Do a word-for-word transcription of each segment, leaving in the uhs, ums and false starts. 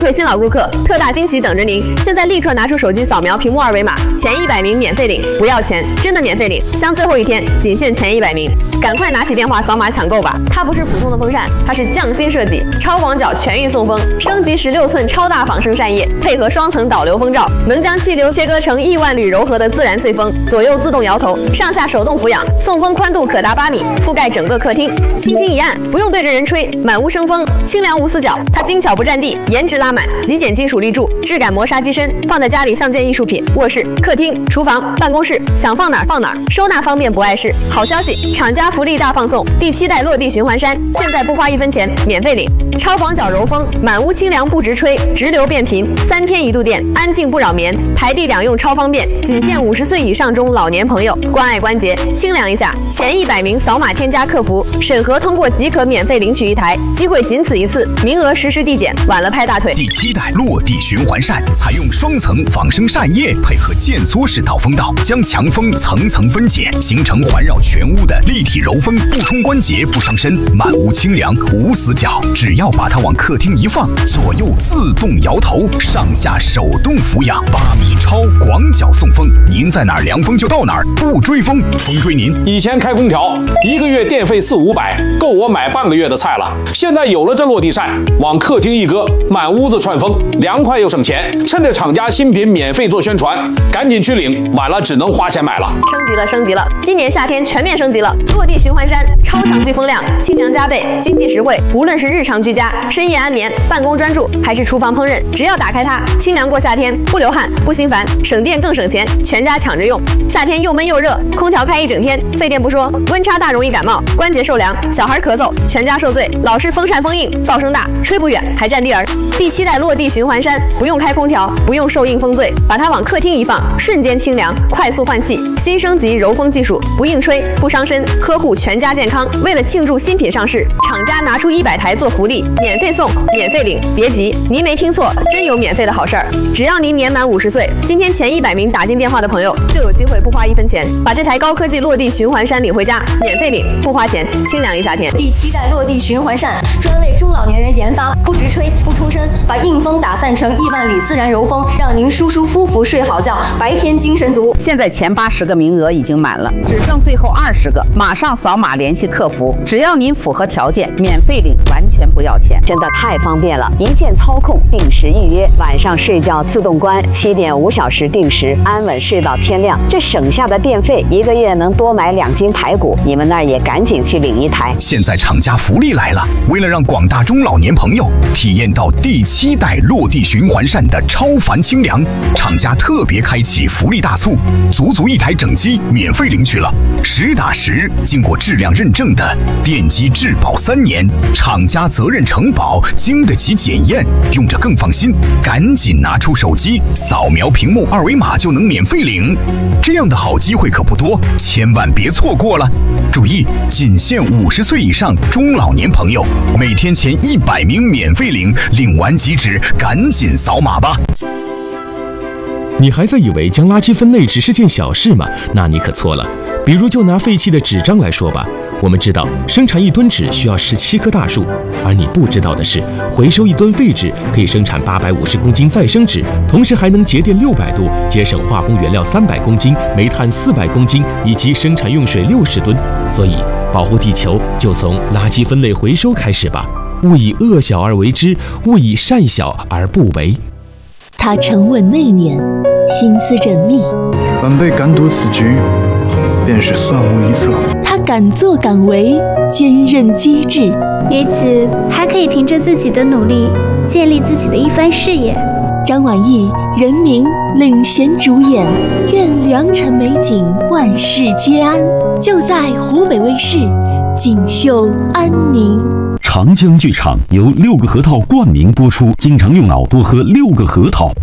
对新老顾客，特大惊喜等着您！现在立刻拿出手机扫描屏幕二维码，前一百名免费领，不要钱，真的免费领！像最后一天，仅限前一百名，赶快拿起电话扫码抢购吧！它不是普通的风扇，它是匠心设计、超广角全域送风，升级十六寸超大仿生扇叶，配合双层导流风罩，能将气流切割成亿万缕柔和的自然碎风，左右自动摇头，上下手动俯仰，送风宽度可达八米，覆盖整个客厅。轻轻一按，不用对着人吹，满屋生风，清凉无死角。它精巧不占地，颜值拉满，极简金属立柱，质感磨砂机身，放在家里像件艺术品。卧室、客厅、厨房、办公室，想放哪儿放哪儿，收纳方便不碍事。好消息，厂家福利大放送，第七代落地循环扇，现在不花一分钱，免费领。超广角柔风，满屋清凉不直吹，直流变频，三天一度电，安静不扰眠，台地两用超方便，仅限五十岁以上中老年朋友，关爱关节，清凉一下。前一百名扫码添加客服，审核通过即可免费领取一台，机会仅此一次，名额实时递减，晚了拍大腿。 第七代落地循环扇采用双层仿生扇叶，配合渐缩式导风道，将强风层层分解，形成环绕全屋的立体柔风，不冲关节，不伤身，满屋清凉无死角。只要把它往客厅一放，左右自动摇头，上下手动俯仰，八米超广角送风，您在哪儿凉风就到哪儿，不追风，风追您。 以前开空调一个月电费四五百，够我买半个月的菜了。现在有了这落地扇，往客厅一搁，满屋子串风，凉快又省钱。趁着厂家新品免费做宣传，赶紧去领，晚了只能花钱买了。 升级了，升级了！今年夏天全面升级了，落地循环扇，超强聚风量，清凉加倍，经济实惠。无论是日常居家、深夜安眠、办公专注，还是厨房烹饪，只要打开它，清凉过夏天，不流汗，不心烦，省电更省钱，全家抢着用。夏天又闷又热，空调开一整天，费电不说，温差大容易感冒，关节受凉，小孩咳嗽，全家受罪。老是风扇风硬，噪声大，吹不远，还占地儿。第七代落地循环扇，不用开空调，不用受硬风醉，把它往客厅一放，瞬间清凉，快速换气。新升级柔风技术，不硬吹，不伤身，呵护全家健康。为了庆祝新品上市，厂家拿出一百台做福利，免费送，免费领。别急，您没听错，真有免费的好事儿！只要您年满五十岁，今天前一百名打进电话的朋友，就有机会不花一分钱，把这台高科技落地循环扇领回家，免费领，不花钱，清凉一夏天。 第七代落地循环扇专为中老年人研发，不直吹，不冲身，把硬风打散成亿万缕自然柔风，让您舒舒服服睡好觉，白天精神足。 现在前八十个名额已经满了，只剩最后二十个，马上扫码联系客服，只要您符合条件，免费领，完全不要钱， 真的太方便了！一键操控，定时预约，晚上睡觉自动关，七点五小时定时，安稳睡到天亮。这省下的电费，一个月能多买两斤排骨。你们那儿也赶紧去领一台。 现在厂家福利来了，为了让广大中老年朋友体验到第七代落地循环扇的超凡清凉，厂家特别开启福利大促，足足一台整机免费领取了，实打实经过质量认证的电机质保三年，厂家责任承保，经得起检验，用着更放心。赶紧拿出手机，扫描屏幕二维码就能免费领。这样的好机会可不多，千万别错过了。注意，仅限五十岁以上中老年朋友，每天前一百名免费领，领完即止，赶紧扫码吧。 你还在以为将垃圾分类只是件小事吗？那你可错了。比如就拿废弃的纸张来说吧，我们知道生产一吨纸需要十七棵大树，而你不知道的是，回收一吨废纸可以生产八百五十公斤再生纸，同时还能节电六百度，节省化工原料三百公斤、煤炭四百公斤以及生产用水六十吨。所以，保护地球就从垃圾分类回收开始吧。勿以恶小而为之，勿以善小而不为。 他沉稳内敛，心思缜密， 晚辈敢赌此局，便是算无一策。 他敢作敢为，坚韧机智， 于此还可以凭着自己的努力，建立自己的一番事业。 张晚意、任明领衔主演，愿良辰美景，万事皆安。就在湖北卫视锦绣安宁。 长江剧场由六个核桃冠名播出，经常用脑多喝六个核桃。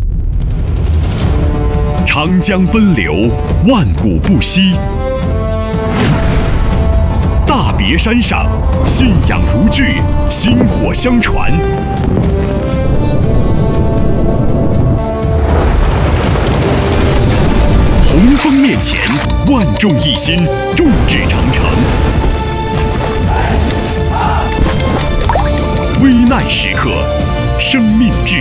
长江奔流，万古不息。大别山上，信仰如炬，薪火相传。洪峰面前，万众一心，众志成城。危难时刻，生命至